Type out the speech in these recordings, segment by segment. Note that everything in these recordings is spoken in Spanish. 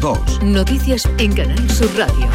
2. Noticias en Canal Sur Radio.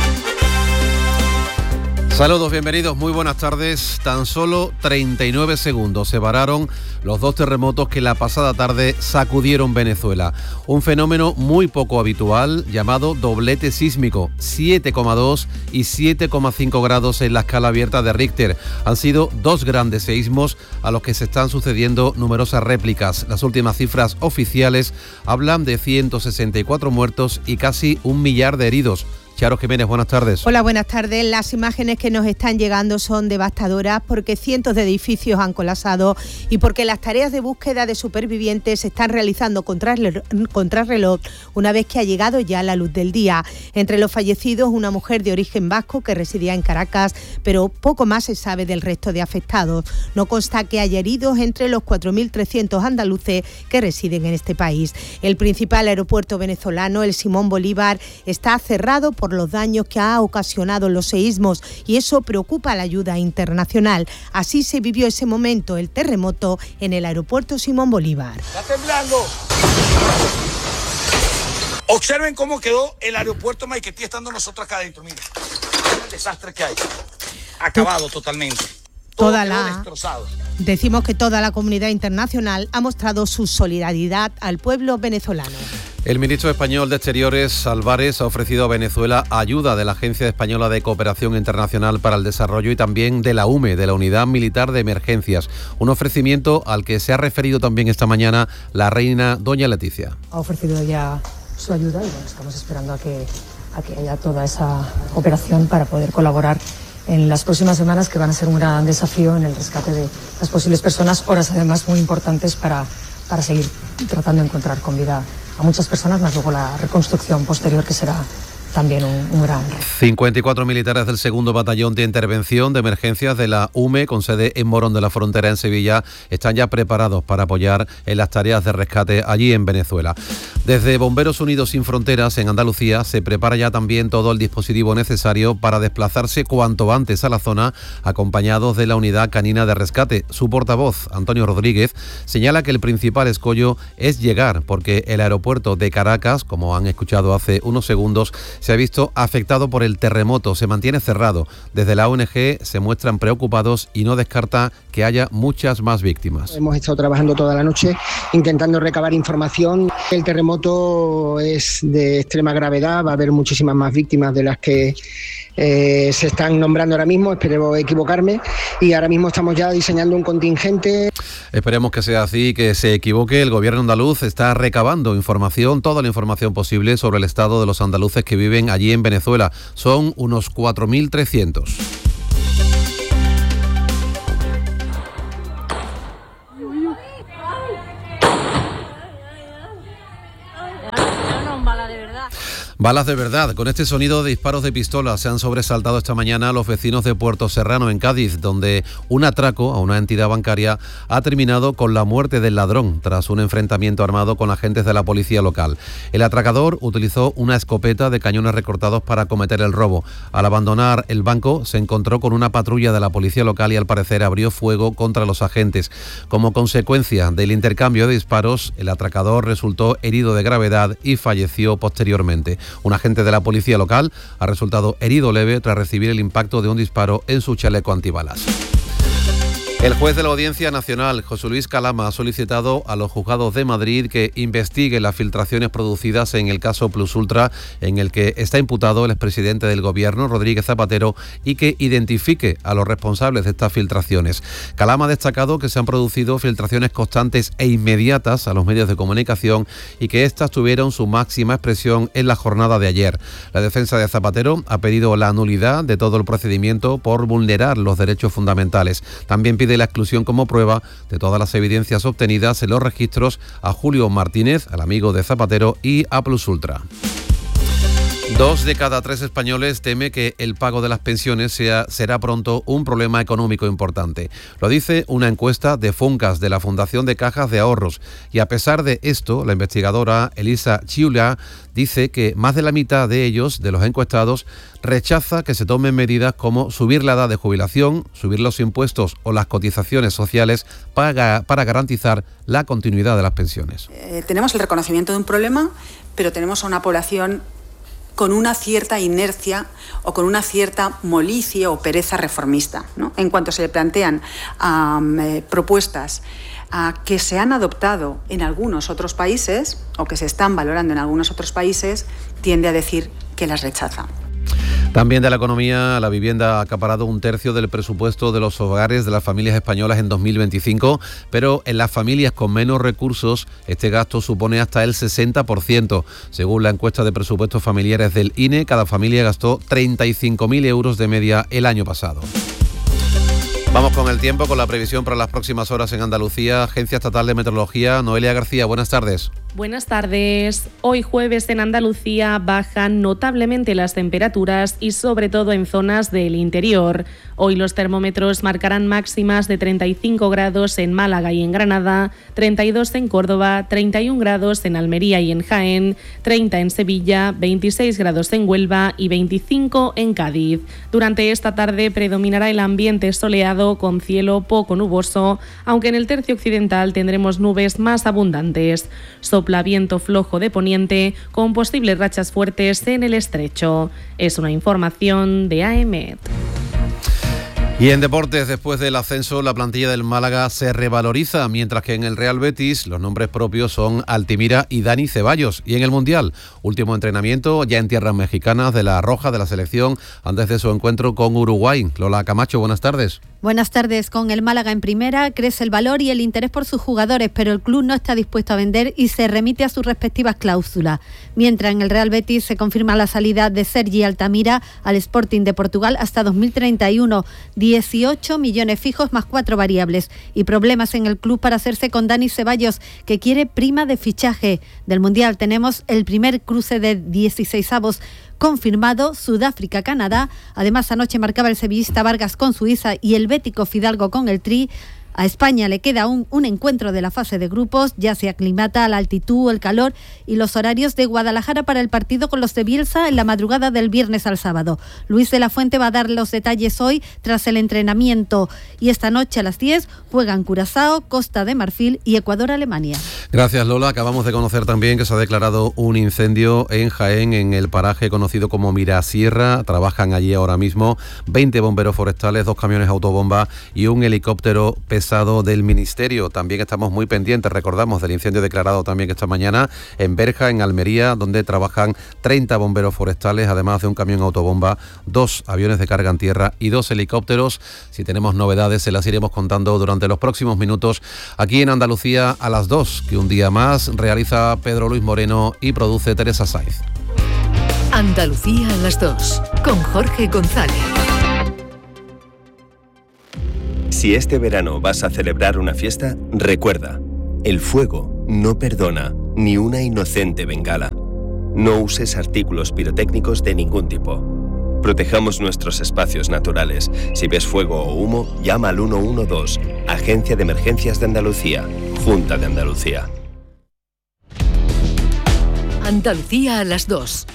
Saludos, bienvenidos, muy buenas tardes. Tan solo 39 segundos separaron los dos terremotos que la pasada tarde sacudieron Venezuela. Un fenómeno muy poco habitual llamado doblete sísmico, 7,2 y 7,5 grados en la escala abierta de Richter. Han sido dos grandes seísmos a los que se están sucediendo numerosas réplicas. Las últimas cifras oficiales hablan de 164 muertos y casi 1 millar de heridos. Charo Jiménez, buenas tardes. Hola, buenas tardes. Las imágenes que nos están llegando son devastadoras porque cientos de edificios han colapsado y porque las tareas de búsqueda de supervivientes se están realizando contrarreloj una vez que ha llegado ya la luz del día. Entre los fallecidos, una mujer de origen vasco que residía en Caracas, pero poco más se sabe del resto de afectados. No consta que haya heridos entre los 4.300 andaluces que residen en este país. El principal aeropuerto venezolano, el Simón Bolívar, está cerrado por los daños que ha ocasionado los seísmos y eso preocupa a la ayuda internacional. Así se vivió ese momento, el terremoto en el aeropuerto Simón Bolívar. ¡Está temblando! Observen cómo quedó el aeropuerto Maiquetía estando nosotros acá adentro. Mira, el desastre que hay. Acabado totalmente. Destrozado. Decimos que toda la comunidad internacional ha mostrado su solidaridad al pueblo venezolano. El ministro español de Exteriores, Álvarez, ha ofrecido a Venezuela ayuda de la Agencia Española de Cooperación Internacional para el Desarrollo y también de la UME, de la Unidad Militar de Emergencias. Un ofrecimiento al que se ha referido también esta mañana la reina doña Leticia. Ha ofrecido ya su ayuda y bueno, estamos esperando a que haya toda esa operación para poder colaborar en las próximas semanas, que van a ser un gran desafío en el rescate de las posibles personas, horas además muy importantes para seguir tratando de encontrar con vida a muchas personas, más luego la reconstrucción posterior, que será también un gran reto. 54 militares del 2º Batallón de Intervención de Emergencias de la UME, con sede en Morón de la Frontera, en Sevilla, están ya preparados para apoyar en las tareas de rescate allí en Venezuela. Desde Bomberos Unidos Sin Fronteras, en Andalucía, se prepara ya también todo el dispositivo necesario para desplazarse cuanto antes a la zona, acompañados de la Unidad Canina de Rescate. Su portavoz, Antonio Rodríguez, señala que el principal escollo es llegar, porque el aeropuerto de Caracas, como han escuchado hace unos segundos, se ha visto afectado por el terremoto, se mantiene cerrado. Desde la ONG se muestran preocupados y no descarta que haya muchas más víctimas. Hemos estado trabajando toda la noche intentando recabar información. El terremoto es de extrema gravedad, va a haber muchísimas más víctimas de las que se están nombrando ahora mismo, espero equivocarme, y ahora mismo estamos ya diseñando un contingente. Esperemos que sea así, que se equivoque. El gobierno andaluz está recabando información, toda la información posible sobre el estado de los andaluces que viven allí en Venezuela. Son unos 4.300. Balas de verdad. Con este sonido de disparos de pistola se han sobresaltado esta mañana los vecinos de Puerto Serrano, en Cádiz, donde un atraco a una entidad bancaria ha terminado con la muerte del ladrón tras un enfrentamiento armado con agentes de la policía local. El atracador utilizó una escopeta de cañones recortados para cometer el robo. Al abandonar el banco se encontró con una patrulla de la policía local y al parecer abrió fuego contra los agentes. Como consecuencia del intercambio de disparos, el atracador resultó herido de gravedad y falleció posteriormente. Un agente de la policía local ha resultado herido leve tras recibir el impacto de un disparo en su chaleco antibalas. El juez de la Audiencia Nacional, José Luis Calama, ha solicitado a los juzgados de Madrid que investiguen las filtraciones producidas en el caso Plus Ultra, en el que está imputado el expresidente del Gobierno, Rodríguez Zapatero, y que identifique a los responsables de estas filtraciones. Calama ha destacado que se han producido filtraciones constantes e inmediatas a los medios de comunicación y que éstas tuvieron su máxima expresión en la jornada de ayer. La defensa de Zapatero ha pedido la nulidad de todo el procedimiento por vulnerar los derechos fundamentales. También pide la exclusión como prueba de todas las evidencias obtenidas en los registros a Julio Martínez, al amigo de Zapatero, y a Plus Ultra. 2 de cada 3 españoles teme que el pago de las pensiones será pronto un problema económico importante. Lo dice una encuesta de Funcas, de la Fundación de Cajas de Ahorros. Y a pesar de esto, la investigadora Elisa Chiula dice que más de la mitad de ellos, de los encuestados, rechaza que se tomen medidas como subir la edad de jubilación, subir los impuestos o las cotizaciones sociales para garantizar la continuidad de las pensiones. Tenemos el reconocimiento de un problema, pero tenemos a una población con una cierta inercia o con una cierta molicie o pereza reformista, ¿no? En cuanto se le plantean propuestas que se han adoptado en algunos otros países o que se están valorando en algunos otros países, tiende a decir que las rechaza. También de la economía, la vivienda ha acaparado 1/3 del presupuesto de los hogares de las familias españolas en 2025, pero en las familias con menos recursos este gasto supone hasta el 60%. Según la encuesta de presupuestos familiares del INE, cada familia gastó 35.000 euros de media el año pasado. Vamos con el tiempo, con la previsión para las próximas horas en Andalucía. Agencia Estatal de Meteorología, Noelia García, buenas tardes. Buenas tardes. Hoy jueves en Andalucía bajan notablemente las temperaturas y sobre todo en zonas del interior. Hoy los termómetros marcarán máximas de 35 grados en Málaga y en Granada, 32 en Córdoba, 31 grados en Almería y en Jaén, 30 en Sevilla, 26 grados en Huelva y 25 en Cádiz. Durante esta tarde predominará el ambiente soleado con cielo poco nuboso, aunque en el tercio occidental tendremos nubes más abundantes. Sopla viento flojo de poniente con posibles rachas fuertes en el estrecho. Es una información de AEMET. Y en deportes, después del ascenso, la plantilla del Málaga se revaloriza, mientras que en el Real Betis los nombres propios son Altimira y Dani Ceballos. Y en el Mundial, último entrenamiento ya en tierras mexicanas de la Roja de la selección antes de su encuentro con Uruguay. Lola Camacho, buenas tardes. Buenas tardes. Con el Málaga en primera, crece el valor y el interés por sus jugadores, pero el club no está dispuesto a vender y se remite a sus respectivas cláusulas. Mientras en el Real Betis se confirma la salida de Sergi Altamira al Sporting de Portugal hasta 2031, 18 millones fijos más 4 variables y problemas en el club para hacerse con Dani Ceballos, que quiere prima de fichaje. Del Mundial tenemos el primer cruce de 16avos confirmado, Sudáfrica-Canadá. Además, anoche marcaba el sevillista Vargas con Suiza y el bético Fidalgo con el Tri. A España le queda un encuentro de la fase de grupos, ya se aclimata a la altitud, el calor y los horarios de Guadalajara para el partido con los de Bielsa en la madrugada del viernes al sábado. Luis de la Fuente va a dar los detalles hoy tras el entrenamiento y esta noche a las 10 juegan Curazao, Costa de Marfil y Ecuador-Alemania. Gracias, Lola. Acabamos de conocer también que se ha declarado un incendio en Jaén, en el paraje conocido como Mirasierra. Trabajan allí ahora mismo 20 bomberos forestales, 2 camiones autobomba y un helicóptero pesado del Ministerio. También estamos muy pendientes, recordamos, del incendio declarado también esta mañana en Berja, en Almería, donde trabajan 30 bomberos forestales, además de un camión autobomba, 2 aviones de carga en tierra y 2 helicópteros. Si tenemos novedades, se las iremos contando durante los próximos minutos aquí en Andalucía a las 2, que un día más realiza Pedro Luis Moreno y produce Teresa Saiz. Andalucía a las 2, con Jorge González. Si este verano vas a celebrar una fiesta, recuerda, el fuego no perdona ni una inocente bengala. No uses artículos pirotécnicos de ningún tipo. Protejamos nuestros espacios naturales. Si ves fuego o humo, llama al 112, Agencia de Emergencias de Andalucía, Junta de Andalucía. Andalucía a las 2.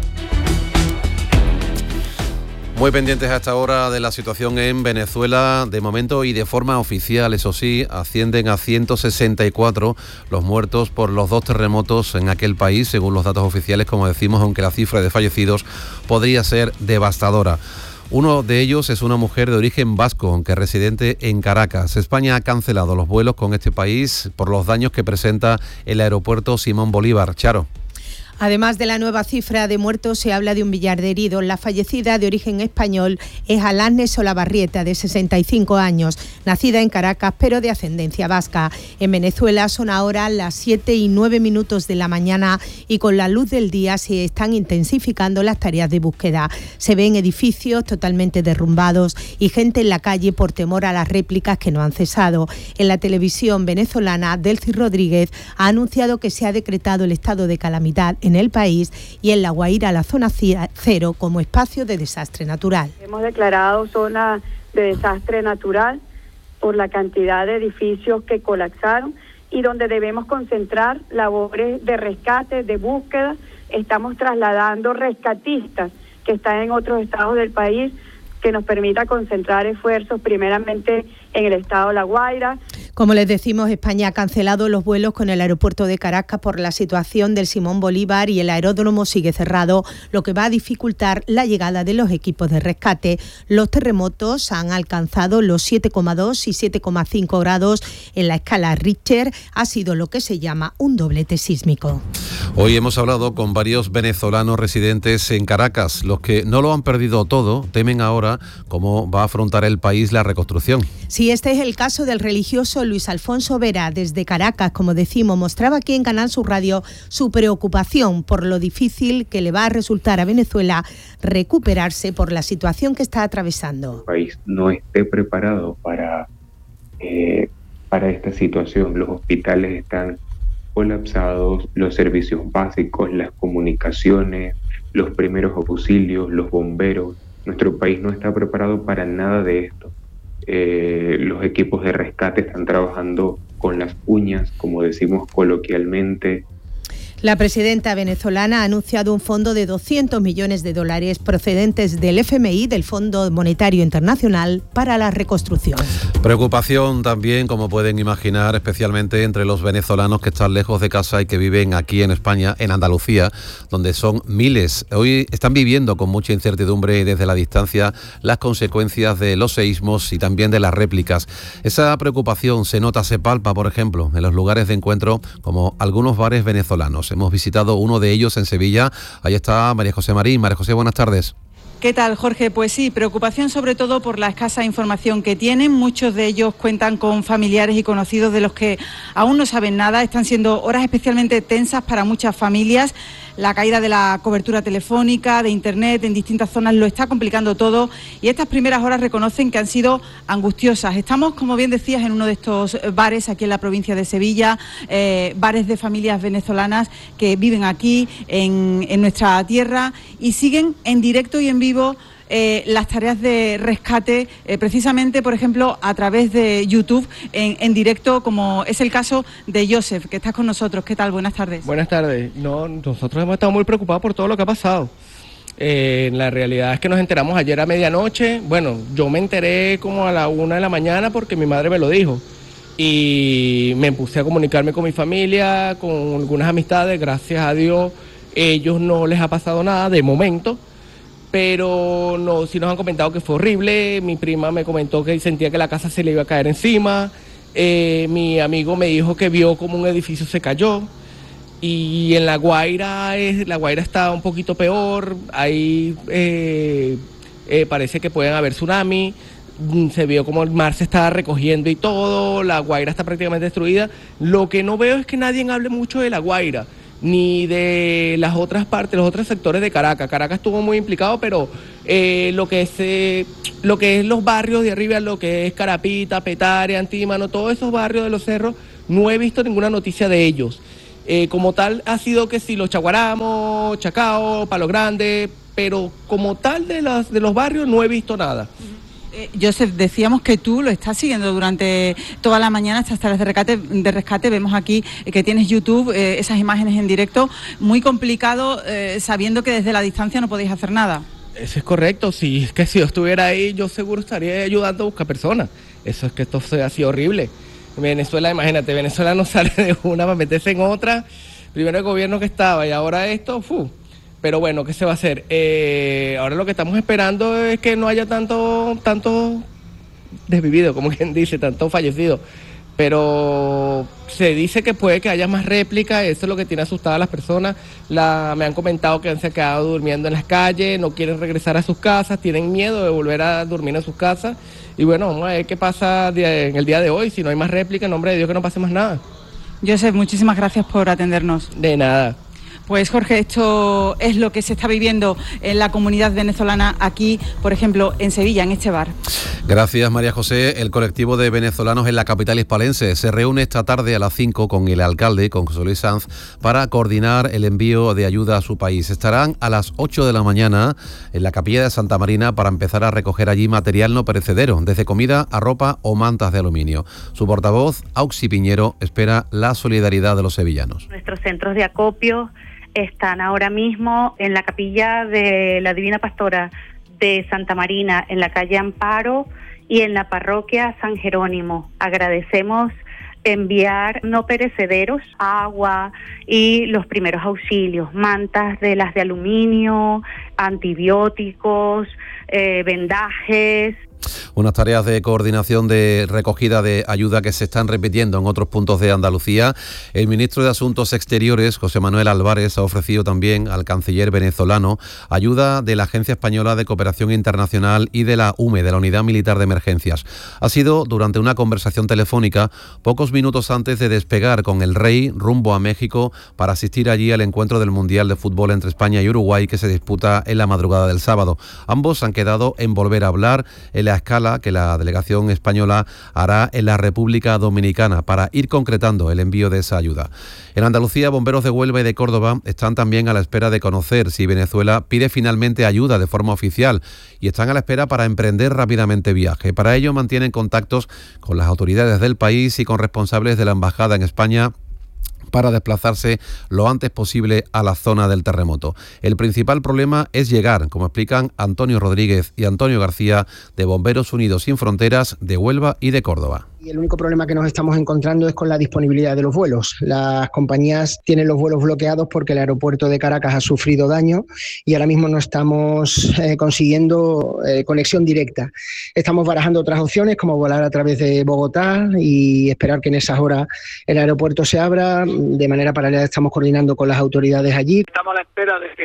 Muy pendientes a esta hora de la situación en Venezuela. De momento y de forma oficial, eso sí, ascienden a 164 los muertos por los 2 terremotos en aquel país, según los datos oficiales, como decimos, aunque la cifra de fallecidos podría ser devastadora. Uno de ellos es una mujer de origen vasco, aunque residente en Caracas. España ha cancelado los vuelos con este país por los daños que presenta el aeropuerto Simón Bolívar. Charo. Además de la nueva cifra de muertos, se habla de un millar de heridos. La fallecida, de origen español, es Alanes Solabarrieta, de 65 años, nacida en Caracas, pero de ascendencia vasca. En Venezuela son ahora las 7:09 de la mañana y con la luz del día se están intensificando las tareas de búsqueda. Se ven edificios totalmente derrumbados y gente en la calle por temor a las réplicas que no han cesado. En la televisión venezolana, Delcy Rodríguez ha anunciado que se ha decretado el estado de calamidad en el país y en La Guaira la zona 0 como espacio de desastre natural. Hemos declarado zona de desastre natural por la cantidad de edificios que colapsaron y donde debemos concentrar labores de rescate, de búsqueda. Estamos trasladando rescatistas que están en otros estados del país, que nos permita concentrar esfuerzos primeramente en el estado de La Guaira. Como les decimos, España ha cancelado los vuelos con el aeropuerto de Caracas por la situación del Simón Bolívar y el aeródromo sigue cerrado, lo que va a dificultar la llegada de los equipos de rescate. Los terremotos han alcanzado los 7,2 y 7,5 grados en la escala Richter. Ha sido lo que se llama un doblete sísmico. Hoy hemos hablado con varios venezolanos residentes en Caracas. Los que no lo han perdido todo temen ahora cómo va a afrontar el país la reconstrucción. Sí, este es el caso del religioso Luis Alfonso Vera. Desde Caracas, como decimos, mostraba aquí en Canal Sur Radio su preocupación por lo difícil que le va a resultar a Venezuela recuperarse por la situación que está atravesando. El país no esté preparado para esta situación. Los hospitales están colapsados, los servicios básicos, las comunicaciones, los primeros auxilios, los bomberos. Nuestro país no está preparado para nada de esto. Los equipos de rescate están trabajando con las uñas, como decimos coloquialmente. La presidenta venezolana ha anunciado un fondo de $200 millones procedentes del FMI, del Fondo Monetario Internacional, para la reconstrucción. Preocupación también, como pueden imaginar, especialmente entre los venezolanos que están lejos de casa y que viven aquí en España, en Andalucía, donde son miles. Hoy están viviendo con mucha incertidumbre y desde la distancia las consecuencias de los seísmos y también de las réplicas. Esa preocupación se nota, se palpa, por ejemplo, en los lugares de encuentro como algunos bares venezolanos. Hemos visitado uno de ellos en Sevilla. Ahí está María José Marín. María José, buenas tardes. ¿Qué tal, Jorge? Pues sí, preocupación sobre todo por la escasa información que tienen. Muchos de ellos cuentan con familiares y conocidos de los que aún no saben nada. Están siendo horas especialmente tensas para muchas familias. La caída de la cobertura telefónica, de Internet en distintas zonas lo está complicando todo y estas primeras horas reconocen que han sido angustiosas. Estamos, como bien decías, en uno de estos bares aquí en la provincia de Sevilla, bares de familias venezolanas que viven aquí en nuestra tierra y siguen en directo y en vivo las tareas de rescate, precisamente, por ejemplo, a través de YouTube, en directo, como es el caso de Joseph, que estás con nosotros. ¿Qué tal? Buenas tardes. Buenas tardes. No, nosotros hemos estado muy preocupados por todo lo que ha pasado. La realidad es que nos enteramos ayer a medianoche. Bueno, yo me enteré como a la 1 de la mañana porque mi madre me lo dijo. Y me puse a comunicarme con mi familia, con algunas amistades. Gracias a Dios, ellos no les ha pasado nada de momento. Pero no, sí nos han comentado que fue horrible. Mi prima me comentó que sentía que la casa se le iba a caer encima. Mi amigo me dijo que vio como un edificio se cayó. Y en La Guaira está un poquito peor. Ahí parece que pueden haber tsunami. Se vio como el mar se estaba recogiendo y todo. La Guaira está prácticamente destruida. Lo que no veo es que nadie hable mucho de La Guaira, ni de las otras partes, los otros sectores de Caracas. Caracas estuvo muy implicado, pero lo que es los barrios de arriba, lo que es Carapita, Petare, Antímano, todos esos barrios de los cerros, no he visto ninguna noticia de ellos. Como tal ha sido que sí, los Chaguaramos, Chacao, Palo Grande, pero como tal de los barrios no he visto nada. Joseph, decíamos que tú lo estás siguiendo durante toda la mañana, estas tareas de rescate. Vemos aquí que tienes YouTube, esas imágenes en directo. Muy complicado, sabiendo que desde la distancia no podéis hacer nada. Eso es correcto. Sí, es que si yo estuviera ahí, yo seguro estaría ayudando a buscar personas. Eso es que esto ha sido horrible. Venezuela, imagínate, Venezuela no sale de una para meterse en otra. Primero el gobierno que estaba y ahora esto, Pero bueno, ¿qué se va a hacer? Ahora lo que estamos esperando es que no haya tanto desvivido, como quien dice, tanto fallecido. Pero se dice que puede que haya más réplicas, eso es lo que tiene asustadas a las personas. Me han comentado que se han quedado durmiendo en las calles, no quieren regresar a sus casas, tienen miedo de volver a dormir en sus casas. Y bueno, vamos a ver qué pasa en el día de hoy. Si no hay más réplicas, en nombre de Dios que no pase más nada. Joseph, muchísimas gracias por atendernos. De nada. Pues Jorge, esto es lo que se está viviendo en la comunidad venezolana aquí, por ejemplo, en Sevilla, en este bar. Gracias, María José. El colectivo de venezolanos en la capital hispalense se reúne esta tarde a las 5 con el alcalde, con José Luis Sanz, para coordinar el envío de ayuda a su país. Estarán a las 8 de la mañana en la capilla de Santa Marina para empezar a recoger allí material no perecedero, desde comida a ropa o mantas de aluminio. Su portavoz, Auxi Piñero, espera la solidaridad de los sevillanos. Nuestros centros de acopio están ahora mismo en la capilla de la Divina Pastora de Santa Marina, en la calle Amparo y en la parroquia San Jerónimo. Agradecemos enviar no perecederos, agua y los primeros auxilios, mantas de las de aluminio, antibióticos, vendajes. Unas tareas de coordinación de recogida de ayuda que se están repitiendo en otros puntos de Andalucía. El ministro de Asuntos Exteriores, José Manuel Álvarez, ha ofrecido también al canciller venezolano ayuda de la Agencia Española de Cooperación Internacional y de la UME, de la Unidad Militar de Emergencias. Ha sido durante una conversación telefónica pocos minutos antes de despegar con el rey rumbo a México para asistir allí al encuentro del Mundial de Fútbol entre España y Uruguay que se disputa en la madrugada del sábado. Ambos han quedado en volver a hablar en la escala que la delegación española hará en la República Dominicana para ir concretando el envío de esa ayuda. En Andalucía, bomberos de Huelva y de Córdoba están también a la espera de conocer si Venezuela pide finalmente ayuda de forma oficial y están a la espera para emprender rápidamente viaje. Para ello mantienen contactos con las autoridades del país y con responsables de la embajada en España para desplazarse lo antes posible a la zona del terremoto. El principal problema es llegar, como explican Antonio Rodríguez y Antonio García, de Bomberos Unidos Sin Fronteras de Huelva y de Córdoba. Y el único problema que nos estamos encontrando es con la disponibilidad de los vuelos. Las compañías tienen los vuelos bloqueados porque el aeropuerto de Caracas ha sufrido daño y ahora mismo no estamos consiguiendo conexión directa. Estamos barajando otras opciones como volar a través de Bogotá y esperar que en esas horas el aeropuerto se abra. De manera paralela estamos coordinando con las autoridades allí. Estamos a la espera de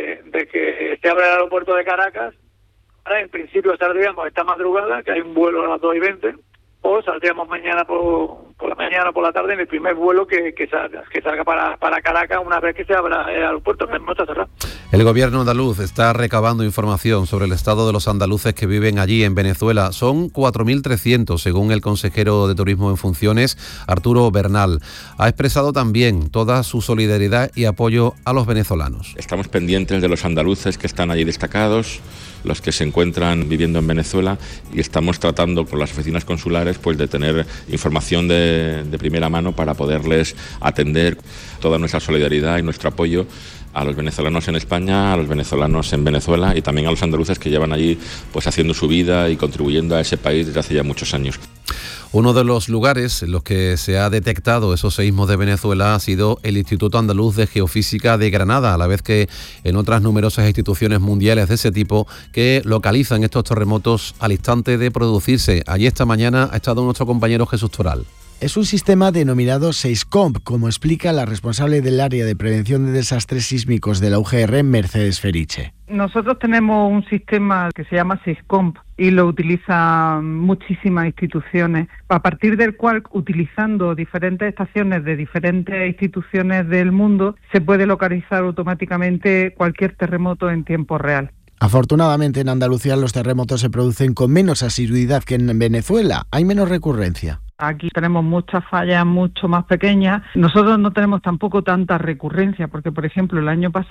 que se abra el aeropuerto de Caracas. Ahora en principio saldríamos esta madrugada, que hay un vuelo a las 2:20. O saldríamos mañana por la mañana o por la tarde en el primer vuelo que salga para Caracas una vez que se abra el aeropuerto, que no está cerrado. El gobierno andaluz está recabando información sobre el estado de los andaluces que viven allí en Venezuela. Son 4.300, según el consejero de Turismo en funciones, Arturo Bernal. Ha expresado también toda su solidaridad y apoyo a los venezolanos. Estamos pendientes de los andaluces que están allí destacados, los que se encuentran viviendo en Venezuela, y estamos tratando con las oficinas consulares pues de tener información de primera mano para poderles atender. Toda nuestra solidaridad y nuestro apoyo a los venezolanos en España, a los venezolanos en Venezuela y también a los andaluces que llevan allí pues haciendo su vida y contribuyendo a ese país desde hace ya muchos años. Uno de los lugares en los que se ha detectado esos seísmos de Venezuela ha sido el Instituto Andaluz de Geofísica de Granada, a la vez que en otras numerosas instituciones mundiales de ese tipo que localizan estos terremotos al instante de producirse. Allí esta mañana ha estado nuestro compañero Jesús Toral. Es un sistema denominado Seiscomp, como explica la responsable del área de prevención de desastres sísmicos de la UGR, Mercedes Feriche. Nosotros tenemos un sistema que se llama Seiscomp y lo utilizan muchísimas instituciones, a partir del cual, utilizando diferentes estaciones de diferentes instituciones del mundo, se puede localizar automáticamente cualquier terremoto en tiempo real. Afortunadamente en Andalucía los terremotos se producen con menos asiduidad que en Venezuela, hay menos recurrencia. Aquí tenemos muchas fallas mucho más pequeñas. Nosotros no tenemos tampoco tanta recurrencia, porque por ejemplo el año pasado